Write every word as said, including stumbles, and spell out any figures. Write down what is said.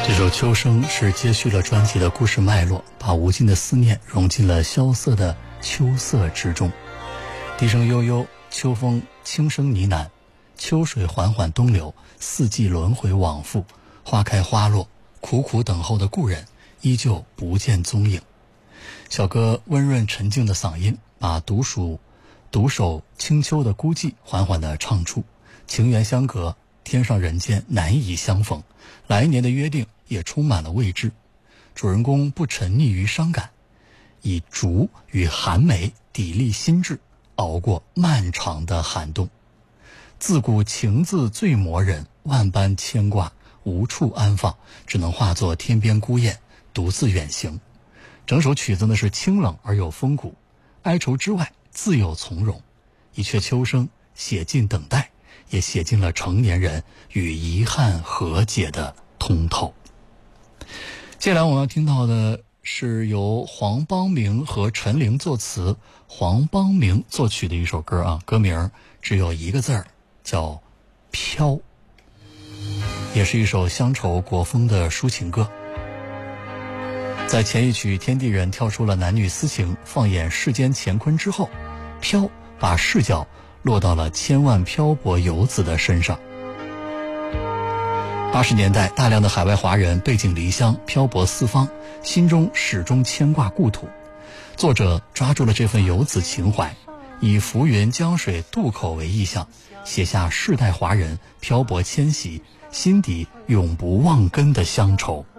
这首《秋声》是接续了专辑的故事脉络，把无尽的思念融进了萧瑟的秋色之中。笛声悠悠，秋风轻声呢喃，秋水缓缓东流，四季轮回往复，花开花落，苦苦等候的故人依旧不见踪影。小哥温润沉静的嗓音，把独属独守清秋的孤寂缓缓地唱出。情缘相隔，天上人间难以相逢，来年的约定也充满了未知。主人公不沉溺于伤感，以竹与寒梅砥砺心智，熬过漫长的寒冬。自古情字最磨人，万般牵挂无处安放，只能化作天边孤雁，独自远行。整首曲子呢是清冷而有风骨，哀愁之外自有从容。一阙秋声写尽等待，也写尽了成年人与遗憾和解的通透。接下来我们要听到的是由黄邦明和陈琳作词，黄邦明作曲的一首歌啊，歌名只有一个字儿，叫飘，也是一首乡愁国风的抒情歌。在前一曲天地人跳出了男女私情，放眼世间乾坤之后，飘把视角落到了千万漂泊游子的身上。八十年代，大量的海外华人背井离乡，漂泊四方，心中始终牵挂故土。作者抓住了这份游子情怀，以浮云江水渡口为意象，写下世代华人漂泊迁徙，心底永不忘根的乡愁。